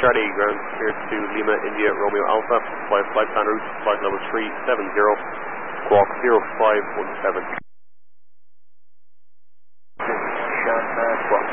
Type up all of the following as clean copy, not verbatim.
Charlie, ground clear to Lima, India, Romeo Alpha, flight plan route, flight level 370, squawk 0517. Squawk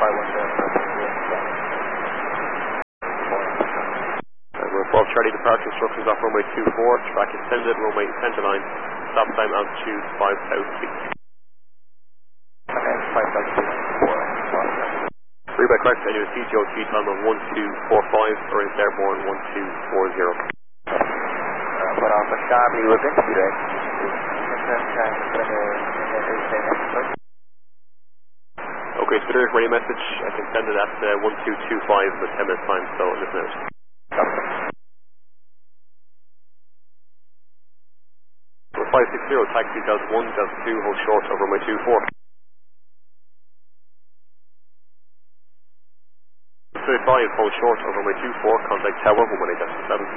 0517. Report Charlie, departure instructions off runway 24, track extended, runway centerline, stop time altitude 5,000 feet. Okay, 5,000 feet. Reback correct, annual CGOT time of 1245, or is airborne 1240. But Alpha Charlie was in today. Okay, so there's ready message. I can send it at 1225 with 10 minutes time, so listen out. So 560, taxi Delta 1, Delta 2, hold short over my 24. 35, hold short over my 24, contact tower 118.7.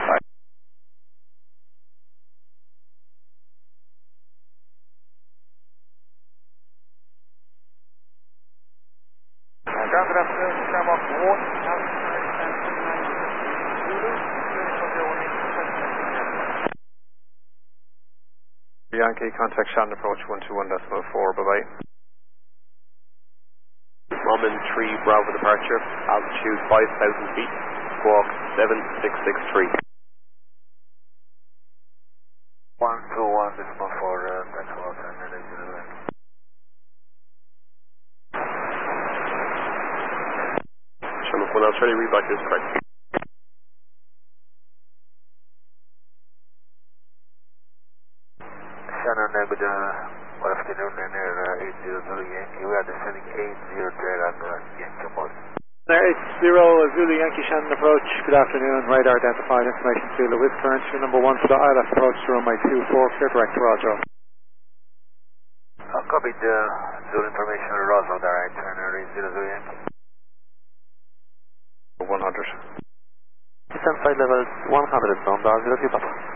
Good afternoon, Shamrock 1. Yankee, contact Shannon approach 121.4, bye-bye. Roman 3 Bravo departure, altitude 5,000 feet, squawk 7663. 121.4, thanks a lot, Shamrock 1, I'll try to read back this correct. Shannon, good afternoon, and 80 Yankee. We are descending 80 on Yankee Mode. 80 Zulu Yankee Shannon approach, good afternoon, radar identified, information Zulu with current, number 1 for the ILS approach to runway 24, clear direct to Roger. Copied Zulu information, Roger, direct, turner 80 Zulu Yankee. 100. Descent flight level 100 is on, 0 Papa.